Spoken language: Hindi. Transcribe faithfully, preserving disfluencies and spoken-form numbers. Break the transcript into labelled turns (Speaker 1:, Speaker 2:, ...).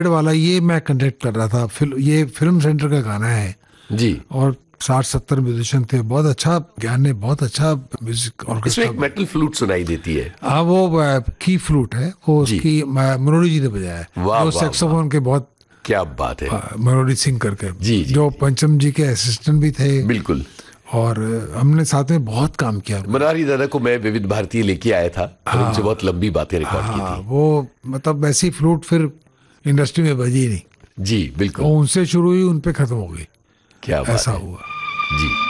Speaker 1: वाला ये मैं कंडक्ट कर रहा था। फिल्म ये फिल्म सेंटर का गाना है
Speaker 2: जी।
Speaker 1: और साठ सत्तर म्यूजिशियन थे। बहुत अच्छा, ज्ञान ने बहुत अच्छा म्यूजिक
Speaker 2: इसमें
Speaker 1: ऑर्केस्ट्रा।
Speaker 2: एक मेटल फ्लूट सुनाई देती है।
Speaker 1: हाँ, वो अ, की फ्लूट है वो,
Speaker 2: जी।
Speaker 1: उसकी म- मनोरी जी ने बजाया है।
Speaker 2: वाह
Speaker 1: जो
Speaker 2: वाह वाह,
Speaker 1: सैक्सोफोन के बहुत
Speaker 2: क्या बात है।
Speaker 1: अ, मनोरी सिंह करके,
Speaker 2: जी जी
Speaker 1: जो
Speaker 2: जी,
Speaker 1: पंचम जी के असिस्टेंट भी थे।
Speaker 2: बिल्कुल।
Speaker 1: और अ, हमने साथ में बहुत काम किया।
Speaker 2: मनारी दादा को मैं विविध भारतीय लेके आया था और उनसे बहुत
Speaker 1: हाँ
Speaker 2: लंबी बातें रिकॉर्ड की
Speaker 1: हाँ,
Speaker 2: थी।
Speaker 1: वो मतलब वैसी फ्लूट फिर इंडस्ट्री में बजी नहीं।
Speaker 2: जी
Speaker 1: वो
Speaker 2: बिल्कुल।
Speaker 1: उनसे शुरू हुई, उन पे खत्म हो गई,
Speaker 2: क्या बात
Speaker 1: ऐसा
Speaker 2: है।
Speaker 1: हुआ।
Speaker 2: जी।